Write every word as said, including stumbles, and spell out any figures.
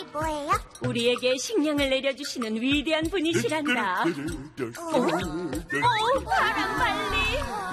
뭐예요? 우리에게 식량을 내려주시는 위대한 분이시란다. 어? 어, 바람 빨리.